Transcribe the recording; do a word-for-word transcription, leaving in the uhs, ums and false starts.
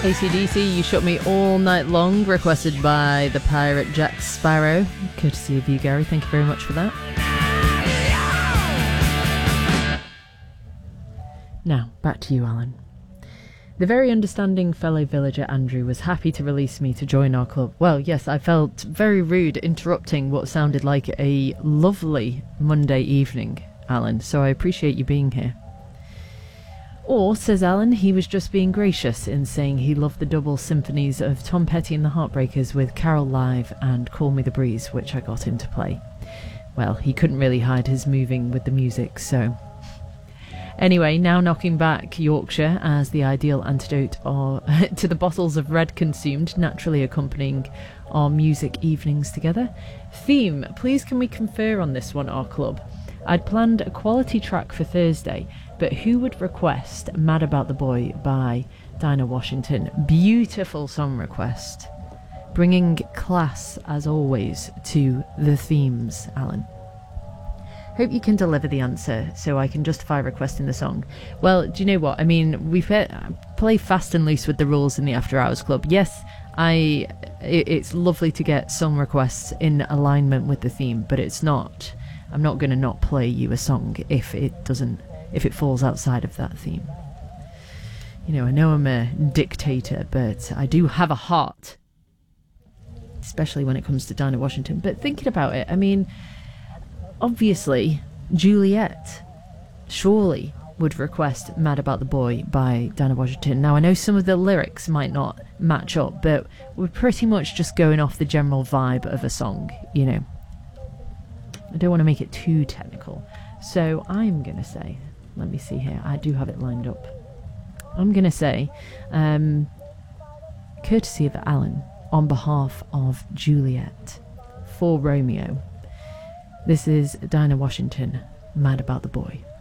A C D C, You Shot Me All Night Long, requested by the pirate Jack Sparrow. Courtesy of you, Gary. Thank you very much for that. Now, back to you, Alan. The very understanding fellow villager Andrew was happy to release me to join our club. Well, yes, I felt very rude interrupting what sounded like a lovely Monday evening, Alan, so I appreciate you being here. Or, says Alan, he was just being gracious in saying he loved the double symphonies of Tom Petty and the Heartbreakers with Carol Live and Call Me the Breeze, which I got him to play. Well, he couldn't really hide his moving with the music, so... Anyway, now knocking back Yorkshire as the ideal antidote or to the bottles of red consumed, naturally accompanying our music evenings together. Theme, please can we confer on this one, our club? I'd planned a quality track for Thursday, but who would request Mad About the Boy by Dinah Washington? Beautiful song request. Bringing class, as always, to the themes, Alan. Hope you can deliver the answer so I can justify requesting the song. Well, do you know what? I mean, we play fast and loose with the rules in the After Hours Club. Yes, I. It's lovely to get song requests in alignment with the theme, but it's not... I'm not going to not play you a song if it doesn't... if it falls outside of that theme. You know, I know I'm a dictator, but I do have a heart. Especially when it comes to Dinah Washington. But thinking about it, I mean... Obviously, Juliet surely would request Mad About the Boy by Dinah Washington. Now, I know some of the lyrics might not match up, but we're pretty much just going off the general vibe of a song, you know. I don't want to make it too technical. So I'm going to say, let me see here, I do have it lined up. I'm going to say, um, courtesy of Alan, on behalf of Juliet, for Romeo, this is Dinah Washington, Mad About the Boy.